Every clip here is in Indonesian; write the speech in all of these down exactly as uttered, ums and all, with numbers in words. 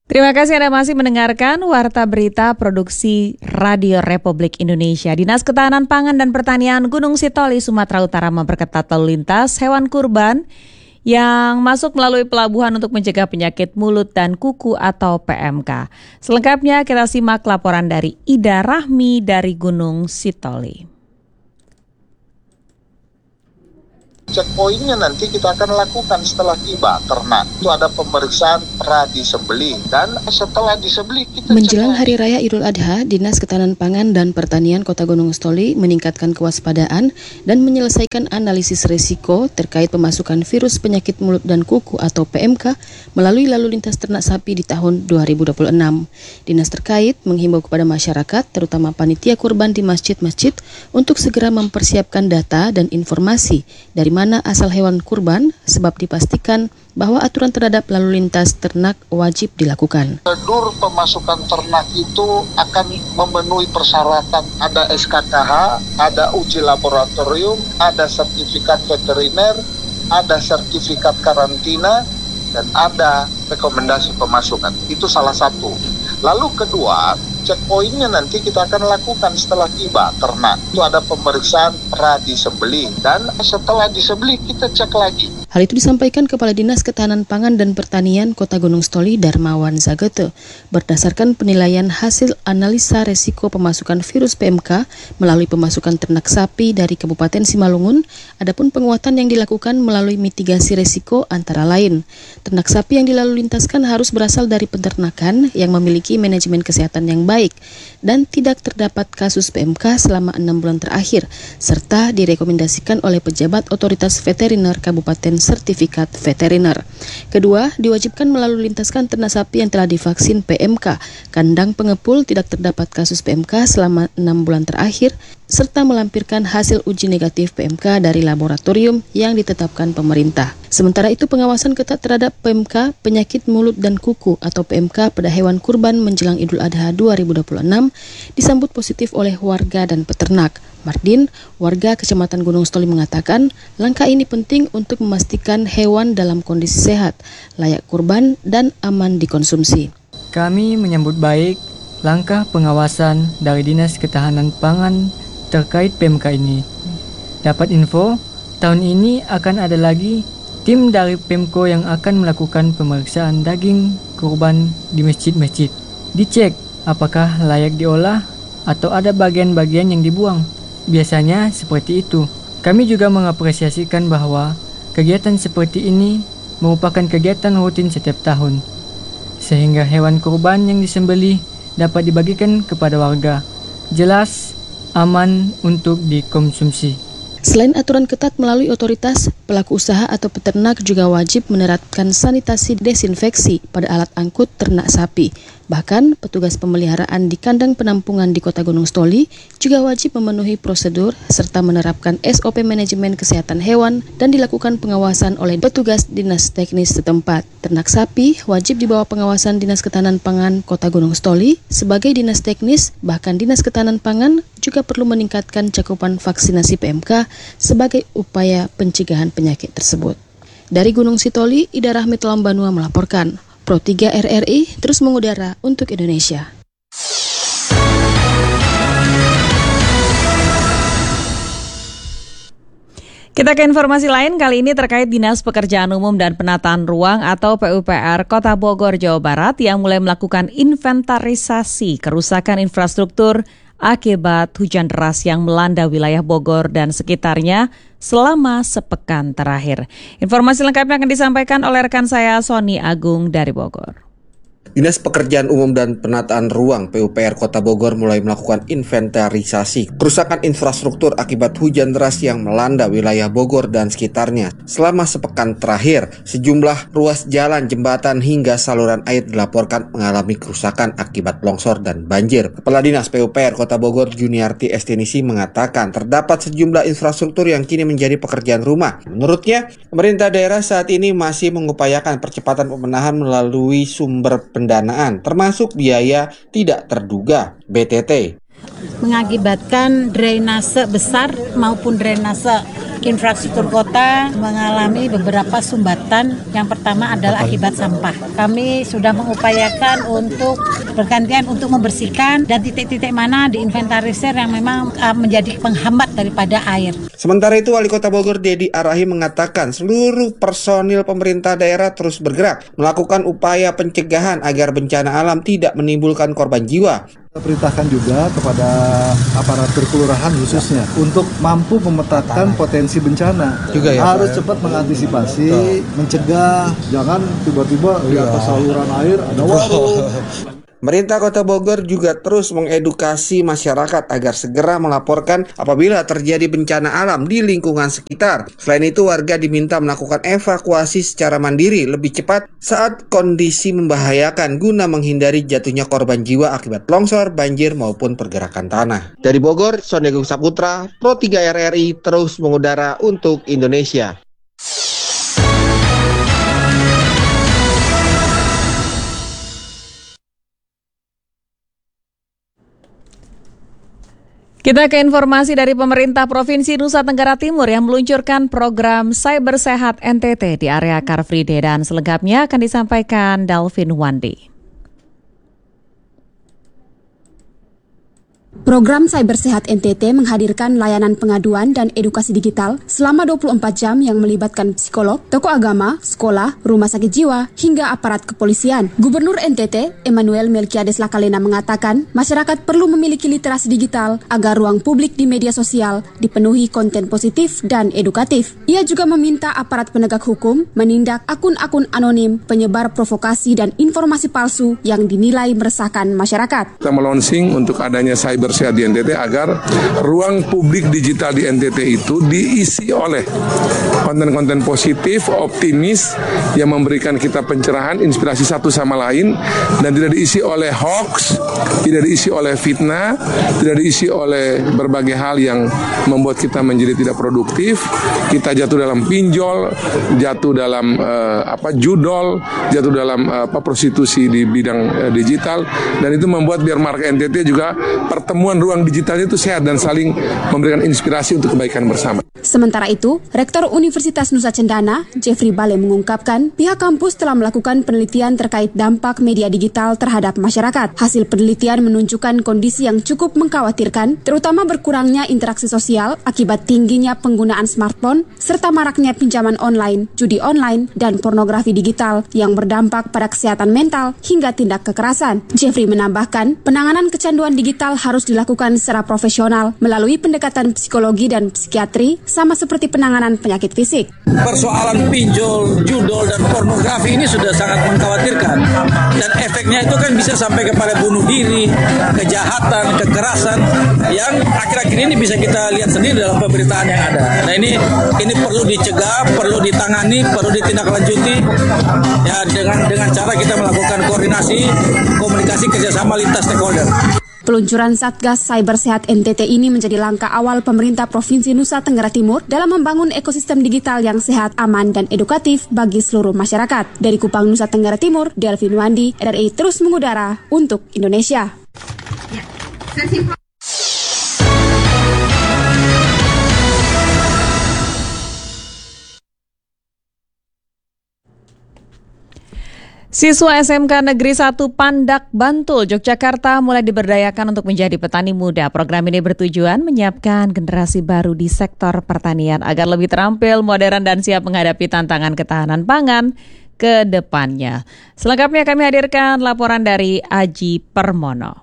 Terima kasih Anda masih mendengarkan Warta Berita Produksi Radio Republik Indonesia. Dinas Ketahanan Pangan dan Pertanian Gunung Sitoli, Sumatera Utara memperketat lalu lintas hewan kurban yang masuk melalui pelabuhan untuk mencegah penyakit mulut dan kuku atau P M K. Selengkapnya kita simak laporan dari Ida Rahmi dari Gunung Sitoli. Checkpointnya nanti kita akan lakukan setelah tiba ternak. Itu ada pemeriksaan pra disembelih dan setelah disembelih kita menjelang Hari Raya Idul Adha, Dinas Ketahanan Pangan dan Pertanian Kota Gunung Sitoli meningkatkan kewaspadaan dan menyelesaikan analisis risiko terkait pemasukan virus penyakit mulut dan kuku atau P M K melalui lalu lintas ternak sapi di tahun dua ribu dua puluh enam. Dinas terkait menghimbau kepada masyarakat, terutama panitia kurban di masjid-masjid, untuk segera mempersiapkan data dan informasi dari mana asal hewan kurban, sebab dipastikan bahwa aturan terhadap lalu lintas ternak wajib dilakukan. Prosedur pemasukan ternak itu akan memenuhi persyaratan, ada S K K H, ada uji laboratorium, ada sertifikat veteriner, ada sertifikat karantina, dan ada rekomendasi pemasukan. Itu salah satu. Lalu kedua, checkpointnya nanti kita akan lakukan setelah tiba ternak. Itu ada pemeriksaan pra disembelih dan setelah disembelih kita cek lagi. Hal itu disampaikan Kepala Dinas Ketahanan Pangan dan Pertanian Kota Gunung Sitoli, Darmawan Zagete, berdasarkan penilaian hasil analisa resiko pemasukan virus P M K melalui pemasukan ternak sapi dari Kabupaten Simalungun. Adapun penguatan yang dilakukan melalui mitigasi resiko antara lain, ternak sapi yang dilalu lintaskan harus berasal dari peternakan yang memiliki manajemen kesehatan yang baik dan tidak terdapat kasus P M K selama enam bulan terakhir, serta direkomendasikan oleh pejabat otoritas veteriner Kabupaten sertifikat veteriner. Kedua, diwajibkan melalui lintaskan ternak sapi yang telah divaksin P M K, kandang pengepul tidak terdapat kasus P M K selama enam bulan terakhir, serta melampirkan hasil uji negatif P M K dari laboratorium yang ditetapkan pemerintah. Sementara itu, pengawasan ketat terhadap P M K, penyakit mulut dan kuku atau P M K pada hewan kurban menjelang Idul Adha dua ribu dua puluh enam disambut positif oleh warga dan peternak. Mardin, warga Kecamatan Gunung Sitoli, mengatakan langkah ini penting untuk memastikan hewan dalam kondisi sehat, layak kurban, dan aman dikonsumsi. Kami menyambut baik langkah pengawasan dari Dinas Ketahanan Pangan terkait P M K ini. Dapat info, tahun ini akan ada lagi tim dari Pemko yang akan melakukan pemeriksaan daging kurban di masjid-masjid. Dicek apakah layak diolah atau ada bagian-bagian yang dibuang. Biasanya seperti itu. Kami juga mengapresiasikan bahwa kegiatan seperti ini merupakan kegiatan rutin setiap tahun, sehingga hewan kurban yang disembelih dapat dibagikan kepada warga. Jelas, aman untuk dikonsumsi. Selain aturan ketat melalui otoritas, pelaku usaha atau peternak juga wajib menerapkan sanitasi desinfeksi pada alat angkut ternak sapi. Bahkan, petugas pemeliharaan di kandang penampungan di Kota Gunung Sitoli juga wajib memenuhi prosedur serta menerapkan S O P manajemen kesehatan hewan dan dilakukan pengawasan oleh petugas dinas teknis setempat. Ternak sapi wajib di bawah pengawasan Dinas Ketahanan Pangan Kota Gunung Sitoli sebagai dinas teknis, bahkan Dinas Ketahanan Pangan juga perlu meningkatkan cakupan vaksinasi P M K sebagai upaya pencegahan penyakit tersebut. Dari Gunung Sitoli, Ida Rahmi Telambanua melaporkan. Pro tiga R R I terus mengudara untuk Indonesia. Kita ke informasi lain, kali ini terkait Dinas Pekerjaan Umum dan Penataan Ruang atau P U P R Kota Bogor, Jawa Barat yang mulai melakukan inventarisasi kerusakan infrastruktur akibat hujan deras yang melanda wilayah Bogor dan sekitarnya selama sepekan terakhir. Informasi lengkapnya akan disampaikan oleh rekan saya Sony Agung dari Bogor. Dinas Pekerjaan Umum dan Penataan Ruang P U P R Kota Bogor mulai melakukan inventarisasi kerusakan infrastruktur akibat hujan deras yang melanda wilayah Bogor dan sekitarnya. Selama sepekan terakhir, sejumlah ruas jalan, jembatan hingga saluran air dilaporkan mengalami kerusakan akibat longsor dan banjir. Kepala Dinas P U P R Kota Bogor Juniarti Estinisi mengatakan terdapat sejumlah infrastruktur yang kini menjadi pekerjaan rumah. Menurutnya, pemerintah daerah saat ini masih mengupayakan percepatan pemenahan melalui sumber pendanaan, termasuk biaya tidak terduga B T T. Mengakibatkan drainase besar maupun drainase infrastruktur kota mengalami beberapa sumbatan. Yang pertama adalah akibat sampah. Kami sudah mengupayakan untuk bergantian untuk membersihkan dan titik-titik mana diinventarisir yang memang uh, menjadi penghambat daripada air. Sementara itu, Wali Kota Bogor Dedi Arahi mengatakan seluruh personil pemerintah daerah terus bergerak melakukan upaya pencegahan agar bencana alam tidak menimbulkan korban jiwa. Kita perintahkan juga kepada aparatur kelurahan khususnya untuk mampu memetakan potensi bencana. Juga ya, harus Pak, cepat ya? mengantisipasi, Betul. mencegah, jangan tiba-tiba di atas saluran air ada warung. Pemerintah Kota Bogor juga terus mengedukasi masyarakat agar segera melaporkan apabila terjadi bencana alam di lingkungan sekitar. Selain itu, warga diminta melakukan evakuasi secara mandiri lebih cepat saat kondisi membahayakan guna menghindari jatuhnya korban jiwa akibat longsor, banjir maupun pergerakan tanah. Dari Bogor, Sony Agung Saputra, Pro tiga R R I terus mengudara untuk Indonesia. Kita ke informasi dari pemerintah Provinsi Nusa Tenggara Timur yang meluncurkan program Cyber Sehat N T T di area Car Free Day, dan selengkapnya akan disampaikan Dalvin Wandi. Program Cyber Sehat N T T menghadirkan layanan pengaduan dan edukasi digital selama dua puluh empat jam yang melibatkan psikolog, tokoh agama, sekolah, rumah sakit jiwa, hingga aparat kepolisian. Gubernur N T T, Emmanuel Melkiades Lakalena, mengatakan masyarakat perlu memiliki literasi digital agar ruang publik di media sosial dipenuhi konten positif dan edukatif. Ia juga meminta aparat penegak hukum menindak akun-akun anonim, penyebar provokasi dan informasi palsu yang dinilai meresahkan masyarakat. Kita melonsing untuk adanya Cyber Sehat di N T T agar ruang publik digital di N T T itu diisi oleh konten-konten positif, optimis yang memberikan kita pencerahan, inspirasi satu sama lain, dan tidak diisi oleh hoax, tidak diisi oleh fitnah, tidak diisi oleh berbagai hal yang membuat kita menjadi tidak produktif. Kita jatuh dalam pinjol, jatuh dalam uh, apa judol, jatuh dalam uh, apa prostitusi di bidang uh, digital, dan itu membuat biar marka N T T juga pertemuan ruang digitalnya itu sehat dan saling memberikan inspirasi untuk kebaikan bersama. Sementara itu, Rektor Universitas Nusa Cendana, Jeffrey Bale, mengungkapkan pihak kampus telah melakukan penelitian terkait dampak media digital terhadap masyarakat. Hasil penelitian menunjukkan kondisi yang cukup mengkhawatirkan, terutama berkurangnya interaksi sosial akibat tingginya penggunaan smartphone, serta maraknya pinjaman online, judi online, dan pornografi digital yang berdampak pada kesehatan mental hingga tindak kekerasan. Jeffrey menambahkan, penanganan kecanduan digital harus dilakukan secara profesional melalui pendekatan psikologi dan psikiatri, sama seperti penanganan penyakit fisik. Persoalan pinjol, judol, dan pornografi ini sudah sangat mengkhawatirkan. Dan efeknya itu kan bisa sampai kepada bunuh diri, kejahatan, kekerasan, yang akhir-akhir ini bisa kita lihat sendiri dalam pemberitaan yang ada. Nah ini ini perlu dicegah, perlu ditangani, perlu ditindaklanjuti, ya dengan dengan cara kita melakukan koordinasi, komunikasi kerjasama lintas stakeholder. Peluncuran Satgas Cyber Sehat N T T ini menjadi langkah awal pemerintah Provinsi Nusa Tenggara Timur dalam membangun ekosistem digital yang sehat, aman, dan edukatif bagi seluruh masyarakat. Dari Kupang, Nusa Tenggara Timur, Dalvin Wandi, R R I terus mengudara untuk Indonesia. Siswa S M K Negeri satu Pandak, Bantul, Yogyakarta mulai diberdayakan untuk menjadi petani muda. Program ini bertujuan menyiapkan generasi baru di sektor pertanian agar lebih terampil, modern, dan siap menghadapi tantangan ketahanan pangan ke depannya. Selengkapnya kami hadirkan laporan dari Aji Permono.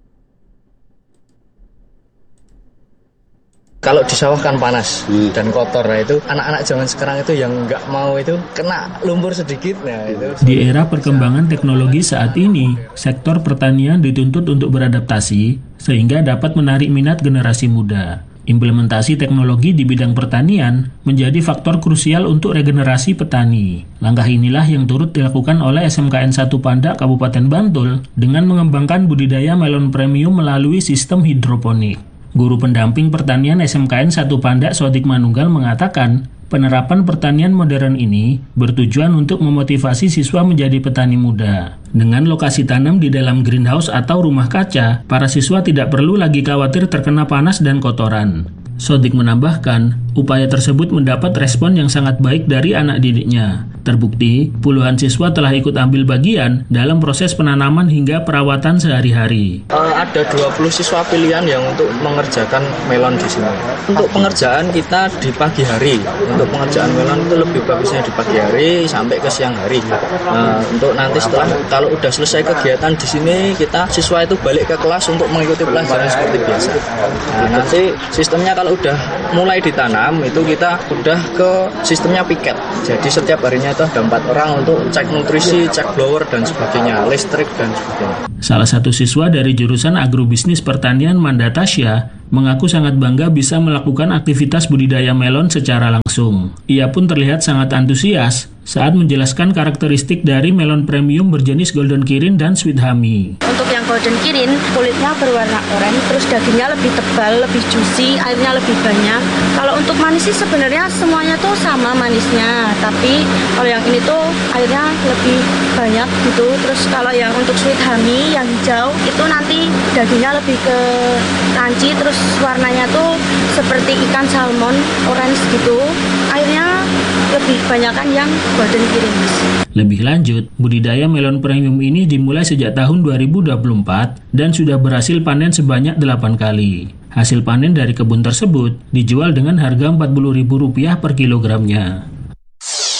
Kalau di sawah kan panas hmm. dan kotor, nah itu anak-anak zaman sekarang itu yang nggak mau itu kena lumpur sedikit. Nah itu. Di era perkembangan teknologi saat ini, sektor pertanian dituntut untuk beradaptasi sehingga dapat menarik minat generasi muda. Implementasi teknologi di bidang pertanian menjadi faktor krusial untuk regenerasi petani. Langkah inilah yang turut dilakukan oleh S M K N satu Pandak, Kabupaten Bantul dengan mengembangkan budidaya melon premium melalui sistem hidroponik. Guru pendamping pertanian S M K N satu Pandak, Sodik Manunggal, mengatakan penerapan pertanian modern ini bertujuan untuk memotivasi siswa menjadi petani muda. Dengan lokasi tanam di dalam greenhouse atau rumah kaca, para siswa tidak perlu lagi khawatir terkena panas dan kotoran. Sodik menambahkan, Upaya tersebut mendapat respon yang sangat baik dari anak didiknya. Terbukti, puluhan siswa telah ikut ambil bagian dalam proses penanaman hingga perawatan sehari-hari. Uh, ada dua puluh siswa pilihan yang untuk mengerjakan melon di sini. Untuk pengerjaan kita di pagi hari. Untuk pengerjaan melon itu lebih bagusnya di pagi hari sampai ke siang hari. Uh, untuk nanti setelah kalau udah selesai kegiatan di sini, kita siswa itu balik ke kelas untuk mengikuti pelajaran seperti biasa. Nah, nanti sistemnya kalau udah mulai ditanam itu kita udah ke sistemnya piket. Jadi setiap harinya itu ada empat orang untuk cek nutrisi, cek blower dan sebagainya, listrik dan sebagainya. Salah satu siswa dari jurusan agrobisnis pertanian Manda Tasya mengaku sangat bangga bisa melakukan aktivitas budidaya melon secara langsung. Ia pun terlihat sangat antusias saat menjelaskan karakteristik dari melon premium berjenis Golden Kirin dan Sweet Honey. Untuk yang Golden Kirin, kulitnya berwarna oranye, terus dagingnya lebih tebal, lebih juicy, airnya lebih banyak. Kalau untuk manis sih sebenarnya semuanya tuh sama manisnya, tapi kalau yang ini tuh airnya lebih banyak gitu. Terus kalau yang untuk Sweet Honey yang hijau itu nanti dagingnya lebih ke crunchy, terus warnanya tuh seperti ikan salmon, orange gitu. Airnya lebih banyakan yang Golden Kirin. Lebih lanjut, budidaya melon premium ini dimulai sejak tahun dua ribu dua puluh empat dan sudah berhasil panen sebanyak delapan kali. Hasil panen dari kebun tersebut dijual dengan harga empat puluh ribu rupiah per kilogramnya.